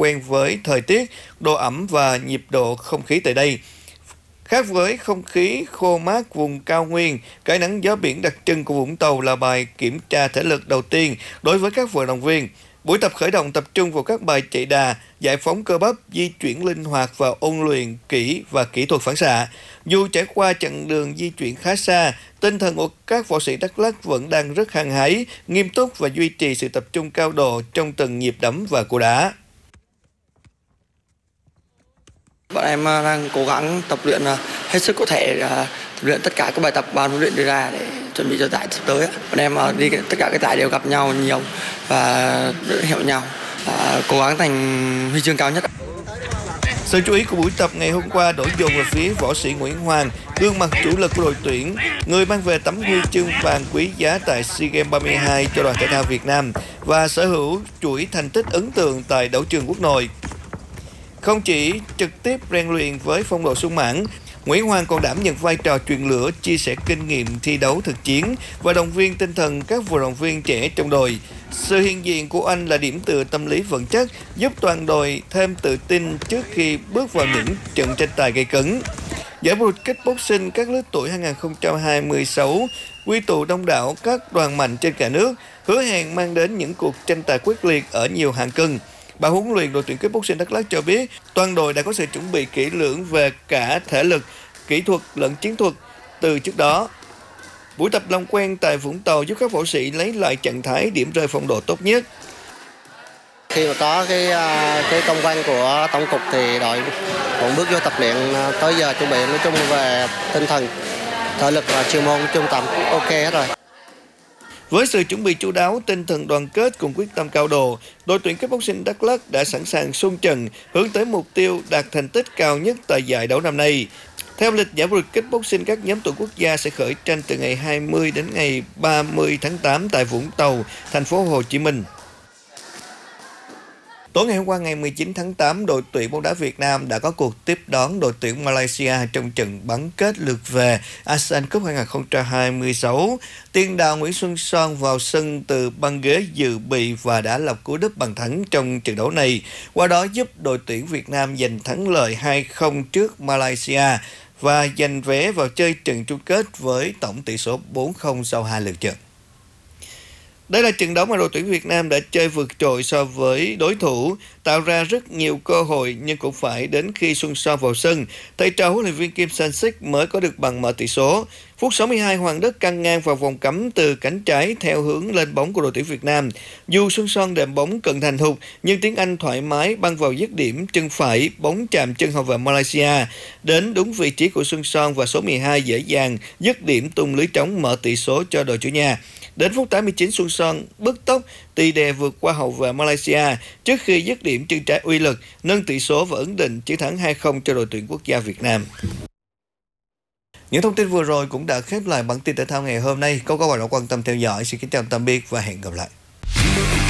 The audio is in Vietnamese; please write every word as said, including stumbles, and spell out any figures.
quen với thời tiết, độ ẩm và nhịp độ không khí tại đây. Khác với không khí khô mát vùng cao nguyên, cái nắng gió biển đặc trưng của Vũng Tàu là bài kiểm tra thể lực đầu tiên đối với các vận động viên. Buổi tập khởi động tập trung vào các bài chạy đà, giải phóng cơ bắp, di chuyển linh hoạt và ôn luyện kỹ và kỹ thuật phản xạ. Dù trải qua chặng đường di chuyển khá xa, tinh thần của các võ sĩ Đắk Lắk vẫn đang rất hăng hái, nghiêm túc và duy trì sự tập trung cao độ trong từng nhịp đấm và cú đá. Bọn em đang cố gắng tập luyện hết sức có thể, tập luyện tất cả các bài tập ban huấn luyện đưa ra để chuẩn bị cho giải sắp tới. Bọn em đi tất cả các giải đều gặp nhau nhiều và hiểu nhau, và cố gắng thành huy chương cao nhất. Sự chú ý của buổi tập ngày hôm qua đổ dồn về phía võ sĩ Nguyễn Hoàng, gương mặt chủ lực của đội tuyển, người mang về tấm huy chương vàng quý giá tại SEA Games ba mươi hai cho đoàn thể thao Việt Nam và sở hữu chuỗi thành tích ấn tượng tại đấu trường quốc nội. Không chỉ trực tiếp rèn luyện với phong độ sung mãn, Nguyễn Hoàng còn đảm nhận vai trò truyền lửa, chia sẻ kinh nghiệm thi đấu thực chiến và động viên tinh thần các vận động viên trẻ trong đội. Sự hiện diện của anh là điểm tựa tâm lý vững chắc, giúp toàn đội thêm tự tin trước khi bước vào những trận tranh tài gay cấn. Giải vô địch kickboxing các lứa tuổi hai nghìn không trăm hai mươi sáu quy tụ đông đảo các đoàn mạnh trên cả nước, hứa hẹn mang đến những cuộc tranh tài quyết liệt ở nhiều hạng cân. Ban huấn luyện đội tuyển kickboxing Đắk Lắk cho biết, toàn đội đã có sự chuẩn bị kỹ lưỡng về cả thể lực, kỹ thuật lẫn chiến thuật từ trước đó. Buổi tập làm quen tại Vũng Tàu giúp các võ sĩ lấy lại trạng thái, điểm rơi phong độ tốt nhất. Khi mà có cái cái công văn của tổng cục thì đội cũng bước vô tập luyện tới giờ chuẩn bị, nói chung về tinh thần, thể lực và chuyên môn trung tâm ok hết rồi. Với sự chuẩn bị chu đáo, tinh thần đoàn kết cùng quyết tâm cao độ, đội tuyển kickboxing Đắk Lắk đã sẵn sàng xung trận hướng tới mục tiêu đạt thành tích cao nhất tại giải đấu năm nay. Theo lịch, giải vô địch kickboxing các nhóm tuổi quốc gia sẽ khởi tranh từ ngày hai mươi đến ngày ba mươi tháng tám tại Vũng Tàu, thành phố Hồ Chí Minh. Tối ngày hôm qua ngày mười chín tháng tám, đội tuyển bóng đá Việt Nam đã có cuộc tiếp đón đội tuyển Malaysia trong trận bán kết lượt về ASEAN Cup hai nghìn không trăm hai mươi sáu. Tiền đạo Nguyễn Xuân Son vào sân từ băng ghế dự bị và đã lập cú đúp bàn thắng trong trận đấu này, qua đó giúp đội tuyển Việt Nam giành thắng lợi hai không trước Malaysia và giành vé vào chơi trận chung kết với tổng tỷ số bốn không sau hai lượt trận. Đây là trận đấu mà đội tuyển Việt Nam đã chơi vượt trội so với đối thủ, tạo ra rất nhiều cơ hội nhưng cũng phải đến khi Xuân Son vào sân, thầy trò huấn luyện viên Kim Sang-sik mới có được bằng mở tỷ số. Phút sáu mươi hai, Hoàng Đức căng ngang vào vòng cấm từ cánh trái theo hướng lên bóng của đội tuyển Việt Nam. Dù Xuân Son đệm bóng cận thành thục, nhưng tiếng Anh thoải mái băng vào dứt điểm chân phải, bóng chạm chân hậu vệ Malaysia. Đến đúng vị trí của Xuân Son và số mười hai dễ dàng dứt điểm tung lưới trống mở tỷ số cho đội chủ nhà. Đến phút tám mươi chín, Xuân Son bứt tốc tì đè vượt qua hậu vệ Malaysia trước khi dứt điểm chân trái uy lực, nâng tỷ số và ấn định chiến thắng hai không cho đội tuyển quốc gia Việt Nam. Những thông tin vừa rồi cũng đã khép lại bản tin thể thao ngày hôm nay. Câu các bạn đã quan tâm theo dõi. Xin kính chào tạm biệt và hẹn gặp lại.